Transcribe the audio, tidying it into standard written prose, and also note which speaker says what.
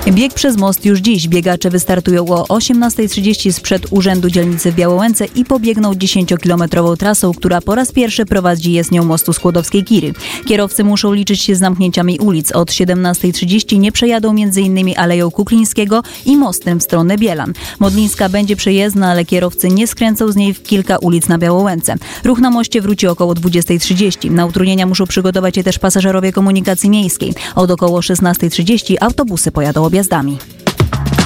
Speaker 1: Bieg przez most już dziś. Biegacze wystartują o 18:30 sprzed Urzędu Dzielnicy w Białołęce i pobiegną 10-kilometrową trasą, która po raz pierwszy prowadzi jezdnią mostu Skłodowskiej-Kiry. Kierowcy muszą liczyć się z zamknięciami ulic. Od 17:30 nie przejadą m.in. Aleją Kuklińskiego i mostem w stronę Bielan. Modlińska będzie przejezdna, ale kierowcy nie skręcą z niej w kilka ulic na Białołęce. Ruch na moście wróci około 20:30. Na utrudnienia muszą przygotować się też pasażerowie komunikacji miejskiej. Od około 16:30 autobusy pojadą objazdami.